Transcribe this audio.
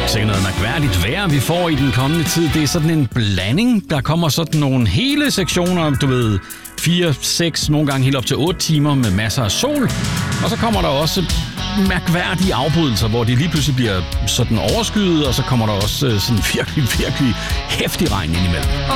Sikkert noget mærkværdigt vejr, vi får i den kommende tid. Det er sådan en blanding. Der kommer sådan nogle hele sektioner, du ved, 4, 6, nogle gange helt op til 8 timer med masser af sol. Og så kommer der også mærkværdige afbrydelser, hvor det lige pludselig bliver sådan overskyet, og så kommer der også sådan virkelig, virkelig heftig regn indimellem.